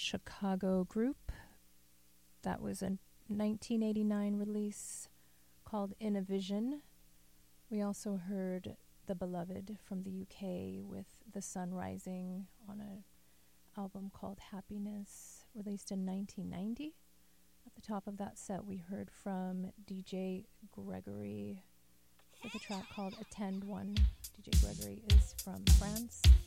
Chicago group. That was a 1989 release called In a Vision. We also heard The Beloved from the UK with The Sun Rising on an album called Happiness, released in 1990. At the top of that set, we heard from DJ Gregory with a track called Attend One. DJ Gregory is from France.